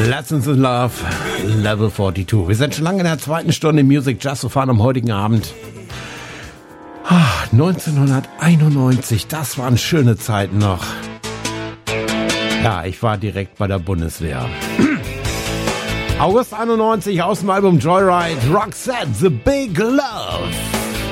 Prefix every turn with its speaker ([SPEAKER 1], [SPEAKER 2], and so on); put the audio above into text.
[SPEAKER 1] Lessons in Love, Level 42. Wir sind schon lange in der zweiten Stunde Music Just for Fun am heutigen Abend. 1991, das waren schöne Zeiten noch. Ja, ich war direkt bei der Bundeswehr. August 91 aus dem Album Joyride, Roxette, The Big Love.